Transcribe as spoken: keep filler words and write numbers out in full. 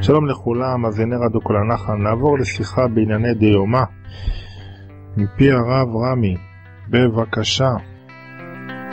שלום לכולם, מאזיני רדיו כל הנחל. נעבור לשיחה בענייני דיומא מפי הרב רמי. בבקשה.